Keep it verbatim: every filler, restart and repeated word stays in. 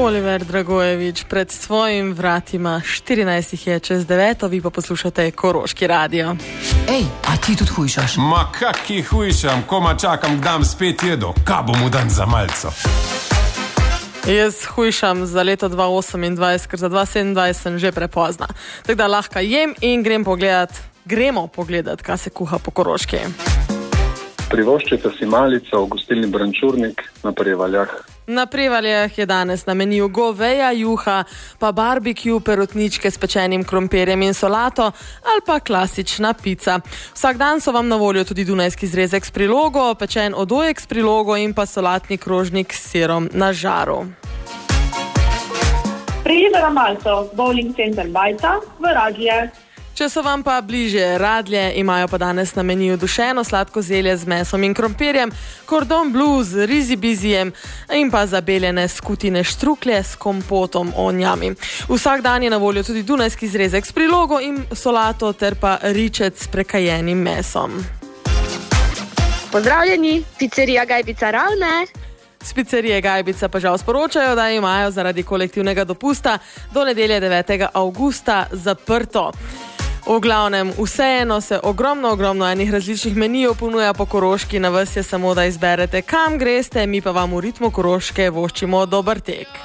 Oliver Dragojevič pred svojim vratima, štirinajst jih je čez deveto, vi pa poslušate Koroški radio. Ej, a ti tudi hujšaš? Ma kaki hujšam, koma čakam, kdam spet jedo, ka bom dan za malco. Jaz hujšam za leto dva osemindvajset, ker za dva sedemindvajset sem že prepozna. Tako da lahko jem in grem pogledat, gremo pogledat, kaj se kuha po Koroški. Privoščite si malico v gostilni Brančurnik na Prevaljah. Na Prevaljah je danes na meniju goveja juha, pa barbecue, perutničke s pečenim krompirjem in solato ali pa klasična pica. Vsak dan so vam na voljo tudi dunajski zrezek s prilogo, pečen odojek s prilogo in pa solatni krožnik s sirom na žaru. Prijete na malco Bowling Center Bajca v Radlje. Če so vam pa bliže Radlje, imajo pa danes na meniju dušeno sladko zelje z mesom in krompirjem, cordon bleu z rizibizijem in pa zabeljene skutine štruklje s kompotom onjami. Vsak dan je na voljo tudi dunajski zrezek s prilogo in solato ter pa ričec s prekajenim mesom. Pozdravljeni, pizzerija Gajbica Ravne. Z pizzerije Gajbica pa žal sporočajo, da imajo zaradi kolektivnega dopusta do nedelje devetega avgusta zaprto. V glavnem, vseeno se ogromno, ogromno enih različnih menijev ponuja po Koroški, na vas je samo, da izberete, kam greste, mi pa vam v ritmu Koroške voščimo dober tek.